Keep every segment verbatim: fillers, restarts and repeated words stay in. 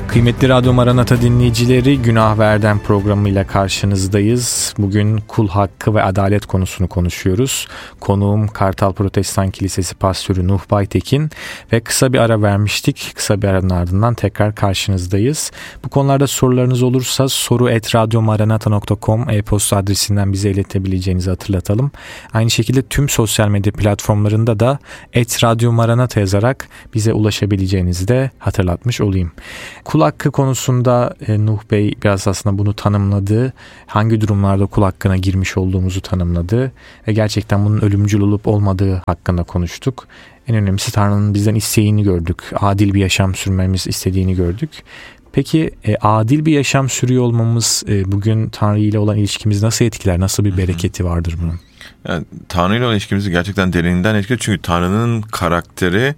Kıymetli Radyo Maranata dinleyicileri, Günah ve Erdem programıyla karşınızdayız. Bugün kul hakkı ve adalet konusunu konuşuyoruz. Konuğum Kartal Protestan Kilisesi Pastörü Nuh Baytekin ve kısa bir ara vermiştik. Kısa bir aranın ardından tekrar karşınızdayız. Bu konularda sorularınız olursa soru et radyomaranata nokta com e-posta adresinden bize iletebileceğinizi hatırlatalım. Aynı şekilde tüm sosyal medya platformlarında da et radyomaranata yazarak bize ulaşabileceğinizi de hatırlatmış olayım. Kul hakkı konusunda e, Nuh Bey biraz aslında bunu tanımladı. Hangi durumlarda kul hakkına girmiş olduğumuzu tanımladı. Ve gerçekten bunun ölümcül olup olmadığı hakkında konuştuk. En önemlisi Tanrı'nın bizden isteğini gördük. Adil bir yaşam sürmemiz istediğini gördük. Peki e, adil bir yaşam sürüyor olmamız e, bugün Tanrı ile olan ilişkimiz nasıl etkiler? Nasıl bir bereketi vardır bunun? Yani, Tanrı ile olan ilişkimizi gerçekten derinden etkiler. Çünkü Tanrı'nın karakteri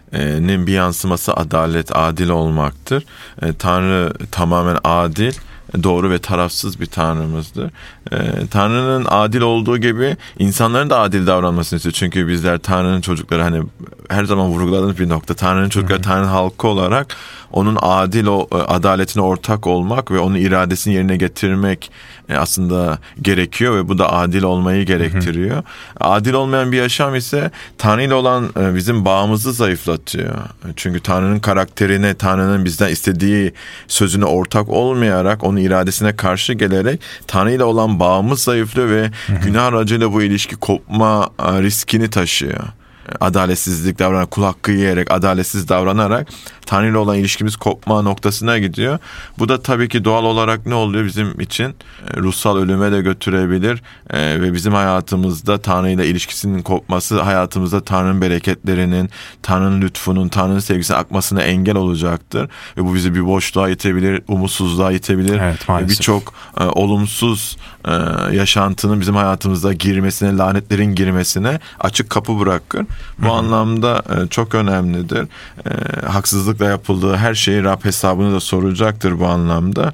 bir yansıması adalet, adil olmaktır. E, Tanrı tamamen adil, doğru ve tarafsız bir Tanrımızdır. E, Tanrı'nın adil olduğu gibi insanların da adil davranmasını istiyor. Çünkü bizler Tanrı'nın çocukları, hani her zaman vurguladığımız bir nokta. Tanrı'nın çocukları, Tanrı'nın halkı olarak onun adil, o adaletine ortak olmak ve onun iradesini yerine getirmek aslında gerekiyor ve bu da adil olmayı gerektiriyor. Hı hı. Adil olmayan bir yaşam ise Tanrı ile olan bizim bağımızı zayıflatıyor. Çünkü Tanrı'nın karakterine, Tanrı'nın bizden istediği sözüne ortak olmayarak, onun iradesine karşı gelerek Tanrı ile olan bağımız zayıflıyor ve hı hı. günah aracıyla bu ilişki kopma riskini taşıyor. Adaletsizlik davranarak, kul hakkı yiyerek, adaletsiz davranarak Tanrı ile olan ilişkimiz kopma noktasına gidiyor. Bu da tabii ki doğal olarak ne oluyor bizim için? Ruhsal ölüme de götürebilir ee, ve bizim hayatımızda Tanrı ile ilişkisinin kopması, hayatımızda Tanrı'nın bereketlerinin, Tanrı'nın lütfunun, Tanrı'nın sevgisinin akmasına engel olacaktır. Ve bu bizi bir boşluğa itebilir, umutsuzluğa itebilir. Evet, birçok e, olumsuz e, yaşantının bizim hayatımızda girmesine, lanetlerin girmesine açık kapı bırakır. Bu Hı-hı. anlamda e, çok önemlidir. E, haksızlıkla yapıldığı her şeyi Rab hesabını da soracaktır bu anlamda.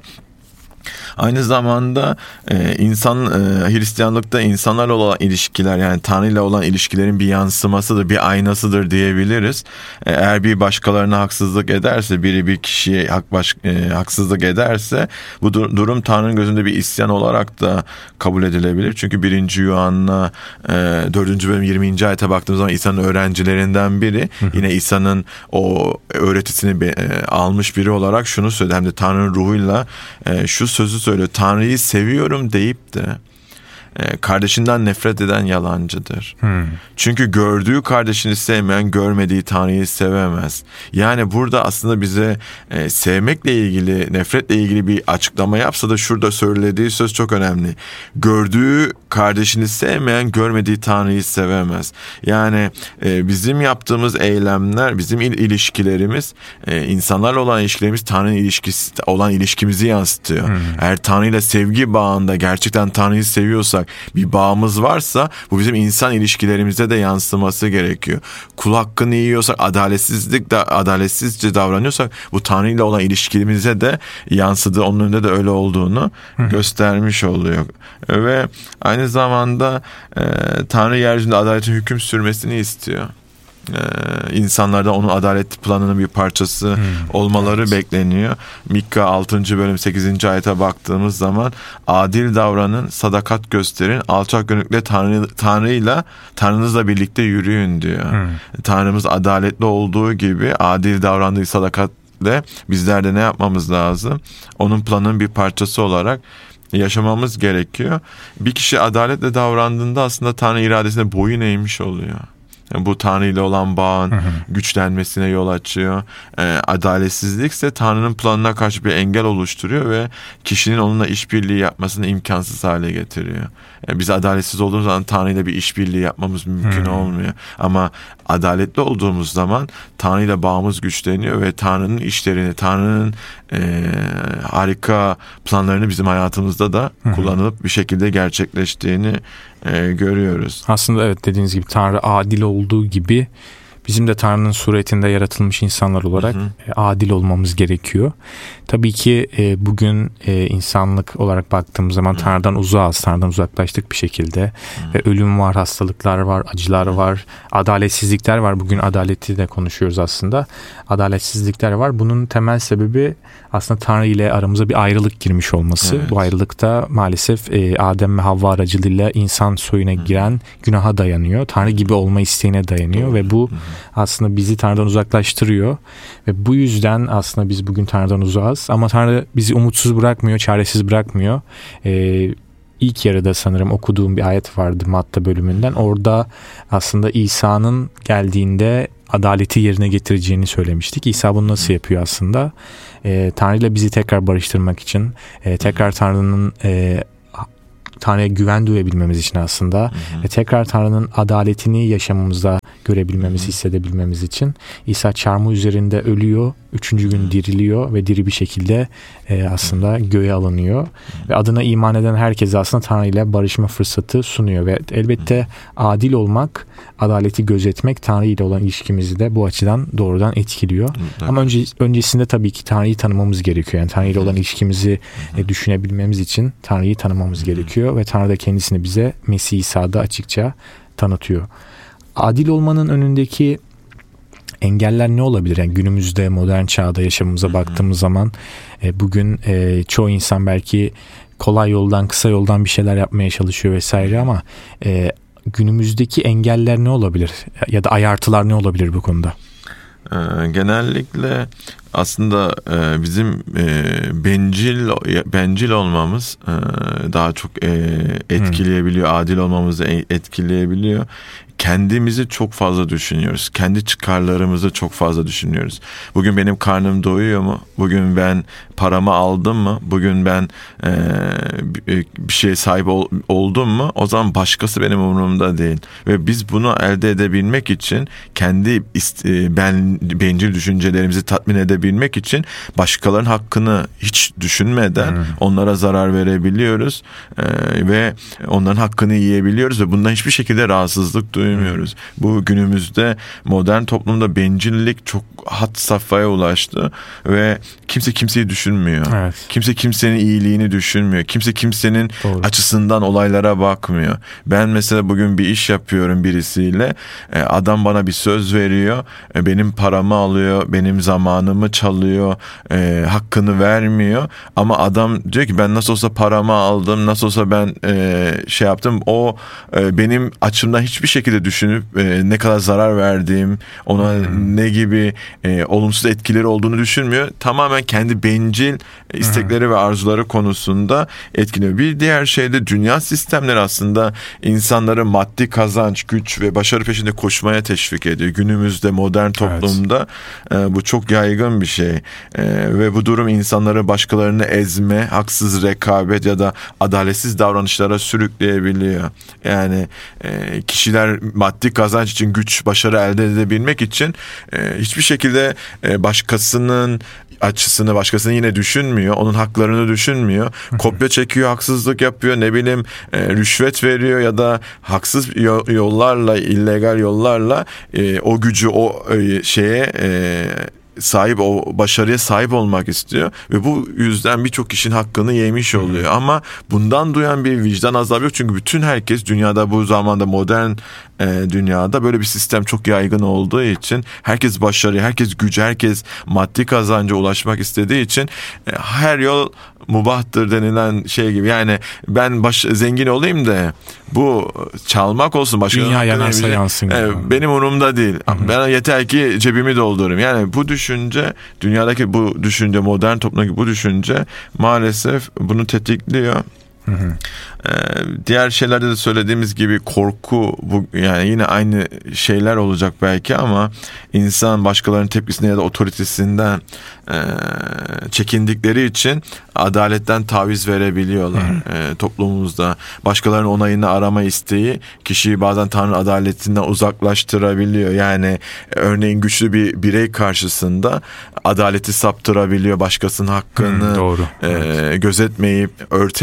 Aynı zamanda e, insan e, Hristiyanlıkta insanlarla olan ilişkiler, yani Tanrı ile olan ilişkilerin bir yansımasıdır, bir aynasıdır diyebiliriz. E, eğer bir başkalarına haksızlık ederse, biri bir kişiye hak baş, e, haksızlık ederse bu dur- durum Tanrı'nın gözünde bir isyan olarak da kabul edilebilir. Çünkü birinci Yuhanna e, dördüncü bölüm yirminci ayete baktığımız zaman İsa'nın öğrencilerinden biri, hı hı. yine İsa'nın o öğretisini e, almış biri olarak şunu söyledi, hem de Tanrı'nın ruhuyla e, şu sözü söylüyor: Tanrı'yı seviyorum deyip de e, kardeşinden nefret eden yalancıdır. Hmm. Çünkü gördüğü kardeşini sevmeyen görmediği Tanrı'yı sevemez. Yani burada aslında bize e, sevmekle ilgili, nefretle ilgili bir açıklama yapsa da şurada söylediği söz çok önemli. Gördüğü kardeşini sevmeyen görmediği Tanrı'yı sevemez. Yani e, bizim yaptığımız eylemler, bizim il- ilişkilerimiz, e, insanlarla olan ilişkilerimiz Tanrı'nın ilişkisi olan ilişkimizi yansıtıyor. Hmm. Eğer Tanrı ile sevgi bağında gerçekten Tanrı'yı seviyorsak, bir bağımız varsa bu bizim insan ilişkilerimize de yansıması gerekiyor. Kul hakkını yiyorsak, adaletsizlik de adaletsizce davranıyorsak bu Tanrı ile olan ilişkimize de yansıdığı, onun önünde de öyle olduğunu Hı. göstermiş oluyor. Ve aynı zamanda e, Tanrı yeryüzünde adaletin hüküm sürmesini istiyor. Ee, insanlarda onun adalet planının bir parçası hmm, olmaları evet. bekleniyor. Mikka altıncı bölüm sekizinci ayete baktığımız zaman adil davranın, sadakat gösterin, alçak gönüllükle Tanrı, Tanrı'yla Tanrınızla birlikte yürüyün diyor. Hmm. Tanrımız adaletli olduğu gibi adil davrandığı sadakatle bizler de ne yapmamız lazım? Onun planının bir parçası olarak yaşamamız gerekiyor. Bir kişi adaletle davrandığında aslında Tanrı iradesine boyun eğmiş oluyor. Bu Tanrı ile olan bağın hı hı. güçlenmesine yol açıyor. E, adaletsizlik ise Tanrı'nın planına karşı bir engel oluşturuyor ve kişinin onunla işbirliği yapmasını imkansız hale getiriyor. E, biz adaletsiz olduğumuz zaman Tanrı ile bir işbirliği yapmamız mümkün hı. olmuyor. Ama adaletli olduğumuz zaman Tanrı ile bağımız güçleniyor ve Tanrı'nın işlerini, Tanrı'nın e, harika planlarını bizim hayatımızda da hı hı. kullanılıp bir şekilde gerçekleştiğini e, görüyoruz. Aslında evet, dediğiniz gibi Tanrı adil olduğu gibi bizim de Tanrı'nın suretinde yaratılmış insanlar olarak hı hı. adil olmamız gerekiyor. Tabii ki e, bugün e, insanlık olarak baktığımız zaman hı. Tanrı'dan uzağız, Tanrı'dan uzaklaştık bir şekilde. Hı. Ve ölüm var, hastalıklar var, acılar hı. var, adaletsizlikler var. Bugün adaleti de konuşuyoruz aslında. Adaletsizlikler var. Bunun temel sebebi aslında Tanrı ile aramıza bir ayrılık girmiş olması. Evet. Bu ayrılıkta maalesef e, Adem ve Havva aracılığıyla insan soyuna giren günaha dayanıyor. Tanrı gibi olma isteğine dayanıyor Doğru. ve bu Hı-hı. aslında bizi Tanrı'dan uzaklaştırıyor. Ve bu yüzden aslında biz bugün Tanrı'dan uzağız. Ama Tanrı bizi umutsuz bırakmıyor, çaresiz bırakmıyor. Ee, İlk yarıda sanırım okuduğum bir ayet vardı Matta bölümünden. Orada aslında İsa'nın geldiğinde adaleti yerine getireceğini söylemiştik. İsa bunu nasıl yapıyor aslında? Ee, Tanrı ile bizi tekrar barıştırmak için, e, tekrar Tanrı'nın e, Tanrı'ya güven duyabilmemiz için aslında hı hı. ve tekrar Tanrı'nın adaletini yaşamımızda görebilmemiz, hı hı. hissedebilmemiz için İsa çarmıh üzerinde ölüyor, üçüncü gün diriliyor ve diri bir şekilde e, aslında göğe alınıyor. Hı hı. Ve adına iman eden herkese aslında Tanrı ile barışma fırsatı sunuyor ve elbette hı hı. adil olmak, adaleti gözetmek Tanrı ile olan ilişkimizi de bu açıdan doğrudan etkiliyor. Hı hı. Ama önce, öncesinde tabii ki Tanrı'yı tanımamız gerekiyor. Yani Tanrı ile olan ilişkimizi hı hı. E, düşünebilmemiz için Tanrı'yı tanımamız hı hı. gerekiyor ve Tanrı da kendisini bize Mesih İsa'da açıkça tanıtıyor. Adil olmanın önündeki engeller ne olabilir? Yani günümüzde modern çağda yaşamımıza Hı-hı. baktığımız zaman e, bugün e, çoğu insan belki kolay yoldan, kısa yoldan bir şeyler yapmaya çalışıyor vesaire ama e, günümüzdeki engeller ne olabilir? Ya da ayartılar ne olabilir bu konuda? Genellikle aslında bizim bencil bencil olmamız daha çok etkileyebiliyor, hmm. adil olmamızı etkileyebiliyor. Kendimizi çok fazla düşünüyoruz. Kendi çıkarlarımızı çok fazla düşünüyoruz. Bugün benim karnım doyuyor mu? Bugün ben paramı aldım mı? Bugün ben e, bir şeye sahip ol, oldum mu? O zaman başkası benim umurumda değil. Ve biz bunu elde edebilmek için kendi ist- ben bencil düşüncelerimizi tatmin edebilmek için başkalarının hakkını hiç düşünmeden hmm. onlara zarar verebiliyoruz e, ve onların hakkını yiyebiliyoruz ve bundan hiçbir şekilde rahatsızlık duyuyoruz. Duymuyoruz. Bu günümüzde modern toplumda bencillik çok had safhaya ulaştı ve kimse kimseyi düşünmüyor. Evet. Kimse kimsenin iyiliğini düşünmüyor. Kimse kimsenin Doğru. açısından olaylara bakmıyor. Ben mesela bugün bir iş yapıyorum birisiyle. Adam bana bir söz veriyor. Benim paramı alıyor. Benim zamanımı çalıyor. Hakkını vermiyor. Ama adam diyor ki ben nasıl olsa paramı aldım. Nasıl olsa ben şey yaptım. O benim açımdan hiçbir şekilde düşünüp e, ne kadar zarar verdiğim, ona hmm. ne gibi e, olumsuz etkileri olduğunu düşünmüyor. Tamamen kendi bencil istekleri hmm. ve arzuları konusunda etkiliyor. Bir diğer şey de dünya sistemleri aslında insanları maddi kazanç, güç ve başarı peşinde koşmaya teşvik ediyor. Günümüzde modern toplumda evet. e, bu çok yaygın bir şey. E, ve bu durum insanları başkalarını ezme, haksız rekabet ya da adaletsiz davranışlara sürükleyebiliyor. Yani e, kişiler maddi kazanç için güç, başarı elde edebilmek için e, hiçbir şekilde e, başkasının açısını, başkasını yine düşünmüyor. Onun haklarını düşünmüyor. Kopya çekiyor, haksızlık yapıyor, ne bileyim e, rüşvet veriyor ya da haksız yollarla, illegal yollarla e, o gücü, o e, şeye e, sahip, o başarıya sahip olmak istiyor ve bu yüzden birçok kişinin hakkını yemiş oluyor. Hmm. Ama bundan duyan bir vicdan azabı yok çünkü bütün herkes dünyada, bu zamanda modern e, dünyada böyle bir sistem çok yaygın olduğu için herkes başarıya, herkes güce, herkes maddi kazanca ulaşmak istediği için e, her yol mubahtır denilen şey gibi. Yani ben baş, zengin olayım da bu çalmak olsun, başka dünya yanarsa yansın. E, benim umurumda değil. Hı-hı. Ben yeter ki cebimi doldurayım. Yani bu düşünce, dünyadaki bu düşünce, modern toplumdaki bu düşünce maalesef bunu tetikliyor. Hı hı. Ee, diğer şeylerde de söylediğimiz gibi korku, bu yani yine aynı şeyler olacak belki ama insan başkalarının tepkisine ya da otoritesinden e, çekindikleri için adaletten taviz verebiliyorlar. E, toplumumuzda başkalarının onayını arama isteği kişiyi bazen Tanrı adaletinden uzaklaştırabiliyor. Yani e, örneğin güçlü bir birey karşısında adaleti saptırabiliyor, başkasının hakkını hmm, doğru. E, evet. gözetmeyip örtebiliyor.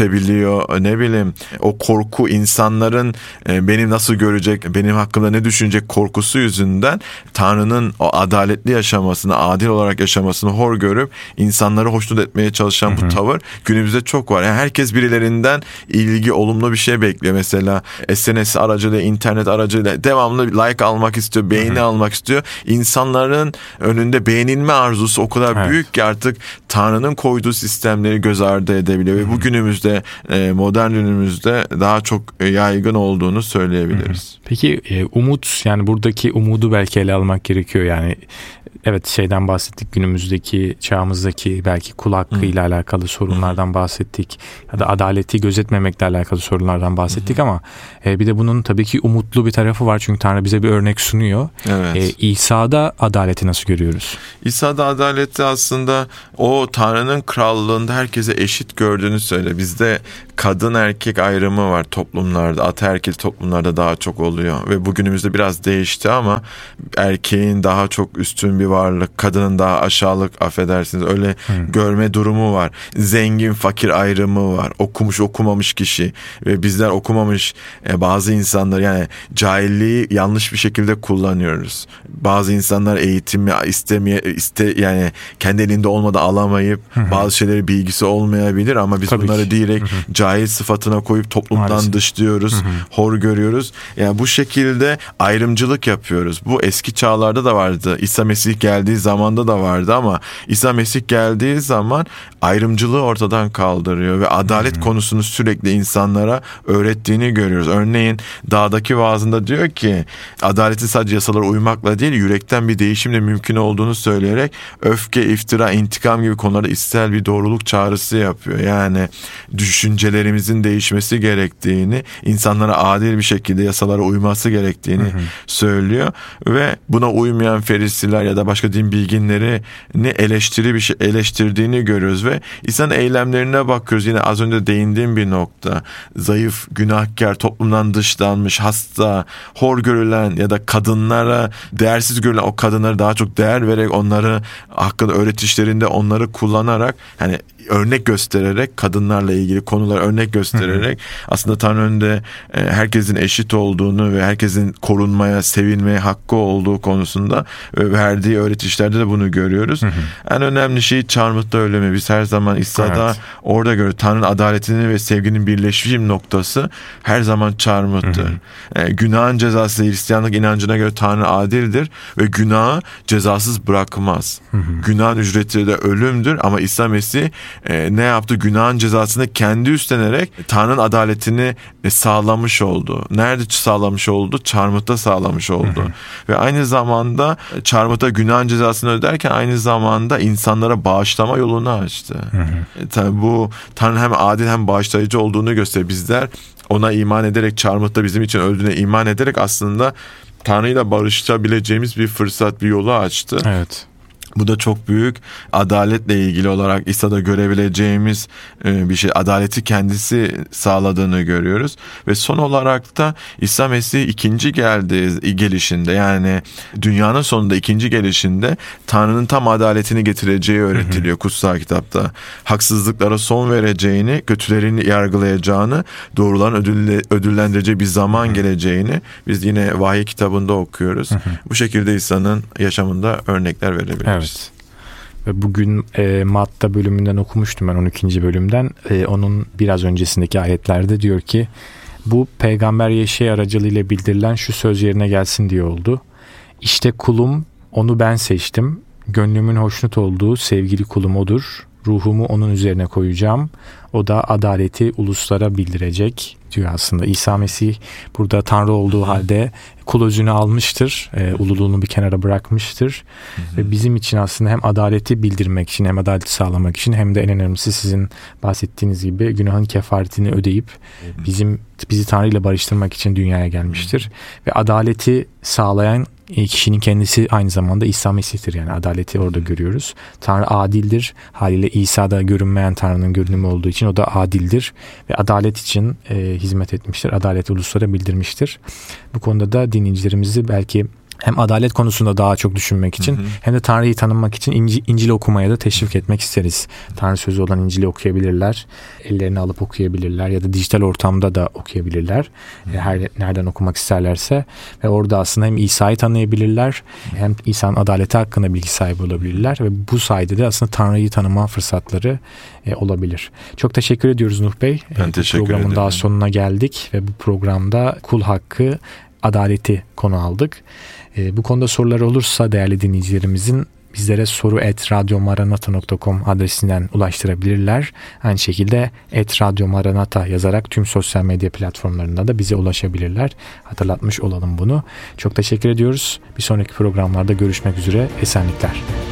oluyor. Ne bileyim, o korku, insanların beni nasıl görecek, benim hakkımda ne düşünecek korkusu yüzünden Tanrı'nın o adaletli yaşamasını, adil olarak yaşamasını hor görüp insanları hoşnut etmeye çalışan bu tavır günümüzde çok var. Yani herkes birilerinden ilgi, olumlu bir şey bekliyor. Mesela S N S aracılığıyla, internet aracılığıyla devamlı like almak istiyor, beğeni Hı-hı. almak istiyor. İnsanların önünde beğenilme arzusu o kadar evet. büyük ki artık Tanrı'nın koyduğu sistemleri göz ardı edebiliyor. Hı-hı. Ve bu günümüzde, modern günümüzde daha çok yaygın olduğunu söyleyebiliriz. Hı-hı. Peki umut, yani buradaki umudu belki ele almak gerekiyor. Yani evet, şeyden bahsettik, günümüzdeki çağımızdaki belki kul hakkı ile alakalı sorunlardan bahsettik ya da adaleti gözetmemekle alakalı sorunlardan bahsettik Hı. ama e, bir de bunun tabii ki umutlu bir tarafı var, çünkü Tanrı bize bir örnek sunuyor. Evet. E, İsa'da adaleti nasıl görüyoruz? İsa'da adaleti aslında o Tanrı'nın krallığında herkese eşit gördüğünü söyle. Bizde kadın erkek ayrımı var toplumlarda, ataerkil toplumlarda daha çok oluyor ve bugünümüzde biraz değişti ama erkeğin daha çok üstün bir varlık, kadının daha aşağılık, affedersiniz, öyle hmm. görme durumu var. Zengin fakir ayrımı var. Okumuş okumamış kişi ve bizler okumamış e, bazı insanlar, yani cahilliği yanlış bir şekilde kullanıyoruz. Bazı insanlar eğitimi istemeye iste yani kendi elinde olmadan alamayıp hmm. bazı şeyleri bilgisi olmayabilir ama biz Tabii bunları ki. direkt hmm. cahil sıfatına koyup toplumdan Maalesef. dışlıyoruz, hmm. hor görüyoruz. Yani bu şekilde ayrımcılık yapıyoruz. Bu eski çağlarda da vardı. İsa Mesih geldiği zamanda da vardı ama İsa Mesih geldiği zaman ayrımcılığı ortadan kaldırıyor ve adalet hmm. konusunu sürekli insanlara öğrettiğini görüyoruz. Örneğin dağdaki vaazında diyor ki adaleti sadece yasalara uymakla değil, yürekten bir değişimle mümkün olduğunu söyleyerek öfke, iftira, intikam gibi konularda içsel bir doğruluk çağrısı yapıyor. Yani düşüncelerimizin değişmesi gerektiğini, insanlara adil bir şekilde yasalara uyması gerektiğini hmm. söylüyor ve buna uymayan Ferisiler ya da başka din bilginlerini eleştiri bir şey eleştirdiğini görüyoruz ve İsa'nın eylemlerine bakıyoruz. Yine az önce değindiğim bir nokta. Zayıf, günahkar, toplumdan dışlanmış, hasta, hor görülen ya da kadınlara değersiz görülen o kadınlara daha çok değer vererek, onları hakkında öğretişlerinde onları kullanarak, hani örnek göstererek, kadınlarla ilgili konular örnek göstererek hı hı. aslında Tanrı önünde herkesin eşit olduğunu ve herkesin korunmaya, sevilmeye hakkı olduğu konusunda verdiği öğretişlerde de bunu görüyoruz. Hı hı. En önemli şey çarmıhta ölümü. Biz her zaman İsa'da evet. orada görüyoruz. Tanrı'nın adaletini ve sevginin birleşim noktası her zaman çarmıhtır. Hı hı. E, günahın cezası, Hristiyanlık inancına göre Tanrı adildir ve günahı cezasız bırakmaz. Hı hı. Günahın ücreti de ölümdür ama İsa Mesih e, ne yaptı? Günahın cezasını kendi üstlenerek Tanrı'nın adaletini e, sağlamış oldu. Nerede sağlamış oldu? Çarmıhta sağlamış oldu. Hı hı. Ve aynı zamanda çarmıhta günahın cezasını öderken aynı zamanda insanlara bağışlama yolunu açtı. Hı hı. E, tabii bu Tanrı hem adil hem bağışlayıcı olduğunu gösteriyor. Bizler ona iman ederek, çarmıhta bizim için öldüğüne iman ederek aslında Tanrı'yla barışabileceğimiz bir fırsat, bir yolu açtı. Evet. Bu da çok büyük adaletle ilgili olarak İsa'da görebileceğimiz bir şey. Adaleti kendisi sağladığını görüyoruz. Ve son olarak da İsa Mesih ikinci geldiği gelişinde, yani dünyanın sonunda ikinci gelişinde Tanrı'nın tam adaletini getireceği öğretiliyor kutsal kitapta. Haksızlıklara son vereceğini, kötülerini yargılayacağını, doğruların ödülle, ödüllendireceği bir zaman hı hı. geleceğini biz yine vahiy kitabında okuyoruz. Hı hı. Bu şekilde İsa'nın yaşamında örnekler verebiliriz. Evet. Ve bugün e, Matta bölümünden okumuştum ben, on ikinci bölümden. E, onun biraz öncesindeki ayetlerde diyor ki, bu peygamber Yeşaya aracılığıyla bildirilen şu söz yerine gelsin diye oldu. İşte kulum, onu ben seçtim. Gönlümün hoşnut olduğu sevgili kulum odur. Ruhumu onun üzerine koyacağım. O da adaleti uluslara bildirecek diyor aslında. İsa Mesih burada Tanrı olduğu halde kul özünü almıştır. E, ululuğunu bir kenara bırakmıştır. Hı hı. Ve bizim için aslında hem adaleti bildirmek için, hem adaleti sağlamak için, hem de en önemlisi sizin bahsettiğiniz gibi günahın kefaretini ödeyip hı hı. bizim bizi Tanrı ile barıştırmak için dünyaya gelmiştir. Hı hı. Ve adaleti sağlayan kişinin kendisi aynı zamanda İsa Mesih'tir. Yani adaleti orada görüyoruz. Tanrı adildir. Haliyle İsa'da görünmeyen Tanrı'nın görünümü olduğu için o da adildir. Ve adalet için e, hizmet etmiştir. Adaleti uluslara bildirmiştir. Bu konuda da dinleyicilerimizi belki hem adalet konusunda daha çok düşünmek için hı hı. hem de Tanrı'yı tanımak için İncil, İncil okumaya da teşvik etmek isteriz. Tanrı sözü olan İncil'i okuyabilirler. Ellerini alıp okuyabilirler ya da dijital ortamda da okuyabilirler. Hı. Her nereden okumak isterlerse ve orada aslında hem İsa'yı tanıyabilirler hem İsa'nın adaleti hakkında bilgi sahibi olabilirler ve bu sayede de aslında Tanrı'yı tanıma fırsatları e, olabilir. Çok teşekkür ediyoruz Nuh Bey. Ben e, teşekkür Programın ederim. daha sonuna geldik ve bu programda kul hakkı, adaleti konu aldık. E, bu konuda sorular olursa değerli dinleyicilerimizin bizlere soru et radyomaranata nokta com adresinden ulaştırabilirler. Aynı şekilde et radyomaranata yazarak tüm sosyal medya platformlarında da bize ulaşabilirler. Hatırlatmış olalım bunu. Çok teşekkür ediyoruz. Bir sonraki programlarda görüşmek üzere. Esenlikler.